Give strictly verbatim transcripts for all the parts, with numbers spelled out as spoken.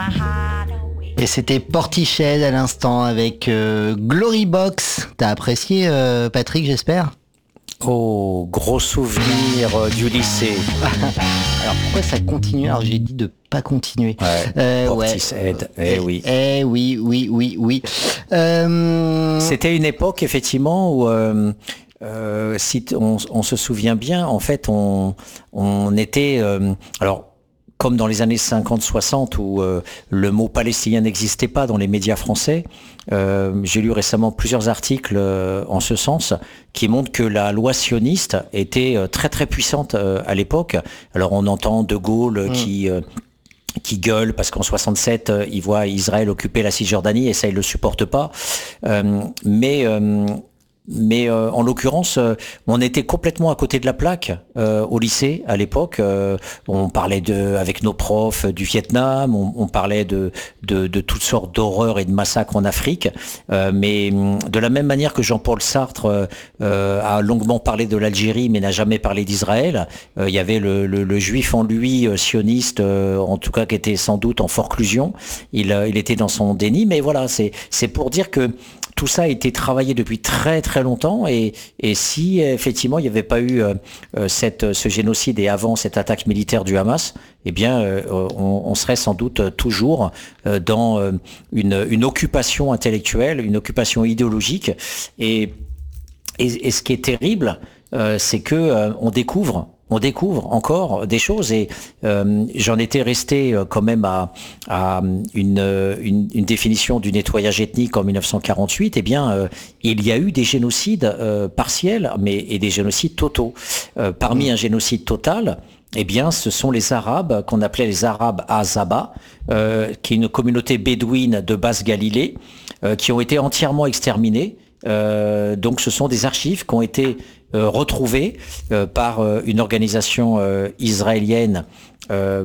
Et c'était Portiched à l'instant avec euh, Glory Box. T'as apprécié, euh, Patrick, j'espère? Oh, gros souvenir euh, du lycée. Alors pourquoi ça continue? Alors j'ai dit de pas continuer. Ouais, Euh, Portishead, ouais. eh oui. Eh oui, oui, oui, oui. Euh... C'était une époque effectivement où, euh, euh, si t- on, on se souvient bien, en fait, on, on était, euh, alors. Comme dans les années cinquante soixante où euh, le mot palestinien n'existait pas dans les médias français, euh, j'ai lu récemment plusieurs articles euh, en ce sens qui montrent que la loi sioniste était euh, très très puissante euh, à l'époque. Alors on entend De Gaulle mmh. qui... Euh, qui gueule parce qu'en soixante-sept, euh, il voit Israël occuper la Cisjordanie et ça, il le supporte pas. Euh, mais... Euh, Mais euh, en l'occurrence, euh, on était complètement à côté de la plaque euh, au lycée à l'époque. Euh, on parlait de, avec nos profs du Vietnam, on, on parlait de, de, de toutes sortes d'horreurs et de massacres en Afrique. Euh, mais de la même manière que Jean-Paul Sartre euh, a longuement parlé de l'Algérie, mais n'a jamais parlé d'Israël, il euh, y avait le, le, le juif en lui, euh, sioniste, euh, en tout cas qui était sans doute en forclusion. Il, euh, il était dans son déni. Mais voilà, c'est, c'est pour dire que tout ça a été travaillé depuis très très longtemps et, et si effectivement il n'y avait pas eu euh, cette, ce génocide et avant cette attaque militaire du Hamas, eh bien euh, on, on serait sans doute toujours euh, dans euh, une, une occupation intellectuelle, une occupation idéologique et, et, et ce qui est terrible, euh, c'est que euh, on découvre On découvre encore des choses et euh, j'en étais resté quand même à, à une, une, une définition du nettoyage ethnique en mille neuf cent quarante-huit. Eh bien, euh, il y a eu des génocides euh, partiels, mais et des génocides totaux. Euh, parmi un génocide total, eh bien, ce sont les Arabes qu'on appelait les Arabes Azaba, euh, qui est une communauté bédouine de Basse-Galilée, euh, qui ont été entièrement exterminés. Euh, donc, ce sont des archives qui ont été Euh, retrouvés euh, par euh, une organisation euh, israélienne, euh,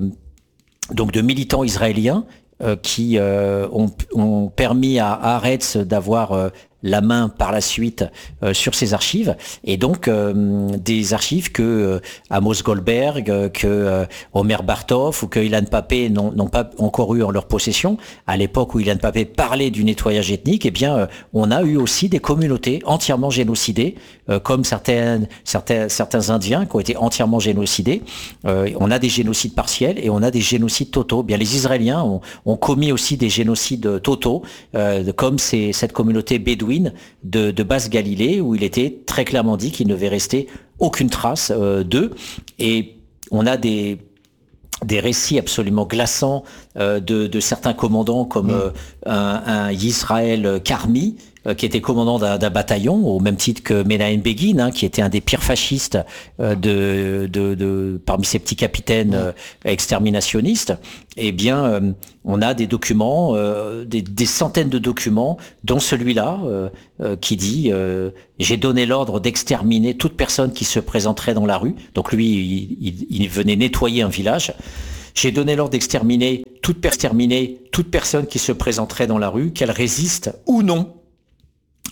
donc de militants israéliens euh, qui euh, ont, ont permis à Haaretz d'avoir euh, la main par la suite euh, sur ces archives et donc euh, des archives que euh, Amos Goldberg, euh, que euh, Omer Bartov ou que Ilan Pappé n'ont, n'ont pas encore eu en leur possession. À l'époque où Ilan Pappé parlait du nettoyage ethnique, eh bien euh, on a eu aussi des communautés entièrement génocidées, euh, comme certaines, certains, certains Indiens qui ont été entièrement génocidés. Euh, on a des génocides partiels et on a des génocides totaux. Bien les Israéliens ont, ont commis aussi des génocides totaux, euh, comme c'est cette communauté bédouine de, de Basse-Galilée, où il était très clairement dit qu'il ne devait rester aucune trace euh, d'eux. Et on a des, des récits absolument glaçants euh, de, de certains commandants, comme euh, un, un Yisrael Karmi, euh, qui était commandant d'un, d'un bataillon, au même titre que Menahem Begin, hein, qui était un des pires fascistes euh, de, de, de, parmi ces petits capitaines euh, exterminationnistes. Eh bien, euh, on a des documents, euh, des, des centaines de documents, dont celui-là, euh, euh, qui dit euh, « J'ai donné l'ordre d'exterminer toute personne qui se présenterait dans la rue ». Donc lui, il, il, il venait nettoyer un village. « J'ai donné l'ordre d'exterminer toute, exterminer toute personne qui se présenterait dans la rue, qu'elle résiste ou non